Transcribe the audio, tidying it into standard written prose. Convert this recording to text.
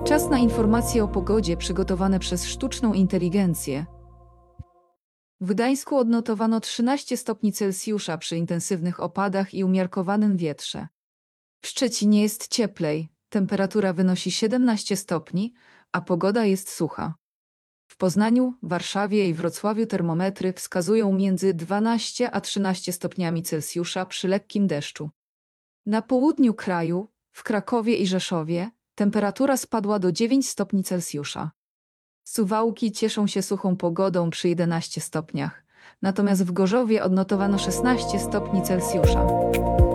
Czas na informacje o pogodzie przygotowane przez sztuczną inteligencję. W Gdańsku odnotowano 13 stopni Celsjusza przy intensywnych opadach i umiarkowanym wietrze. W Szczecinie jest cieplej, temperatura wynosi 17 stopni, a pogoda jest sucha. W Poznaniu, Warszawie i Wrocławiu termometry wskazują między 12 a 13 stopniami Celsjusza przy lekkim deszczu. Na południu kraju, w Krakowie i Rzeszowie, temperatura spadła do 9 stopni Celsjusza. Suwałki cieszą się suchą pogodą przy 11 stopniach, natomiast w Gorzowie odnotowano 16 stopni Celsjusza.